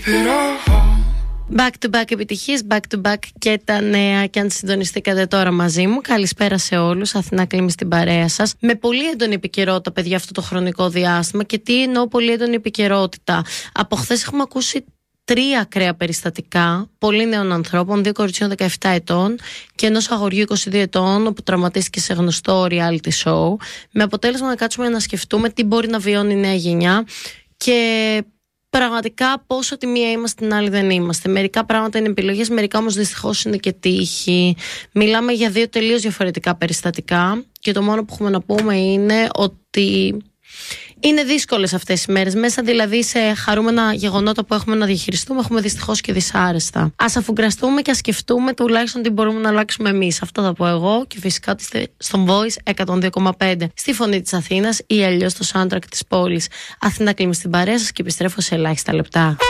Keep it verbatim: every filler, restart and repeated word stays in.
Back to back επιτυχίες, back to back και τα νέα. Και αν συντονιστήκατε τώρα μαζί μου, καλησπέρα σε όλους. Αθηνά Κλίμη στην παρέα σας. Με πολύ έντονη επικαιρότητα, παιδιά, αυτό το χρονικό διάστημα. Και τι εννοώ πολύ έντονη επικαιρότητα? Από χθες έχουμε ακούσει τρία ακραία περιστατικά πολύ νέων ανθρώπων, δύο κοριτσιών δεκαεπτά ετών και ενός αγοριού είκοσι δύο ετών, όπου τραυματίστηκε σε γνωστό reality show. Με αποτέλεσμα να κάτσουμε να σκεφτούμε τι μπορεί να βιώνει η νέα γενιά και πραγματικά πόσο τη μία είμαστε, την άλλη δεν είμαστε. Μερικά πράγματα είναι επιλογές, μερικά όμως δυστυχώς είναι και τύχη. Μιλάμε για δύο τελείως διαφορετικά περιστατικά και το μόνο που έχουμε να πούμε είναι ότι είναι δύσκολες αυτές οι μέρες. Μέσα δηλαδή σε χαρούμενα γεγονότα που έχουμε να διαχειριστούμε, έχουμε δυστυχώς και δυσάρεστα. Ας αφουγκραστούμε και ας σκεφτούμε τουλάχιστον τι μπορούμε να αλλάξουμε εμείς. Αυτό θα πω εγώ και φυσικά είστε στον Voice εκατόν δύο κόμμα πέντε. Στη Φωνή της Αθήνας ή αλλιώς στο soundtrack της πόλης. Αθηνά Κλίμη στην παρέα σας και επιστρέφω σε ελάχιστα λεπτά.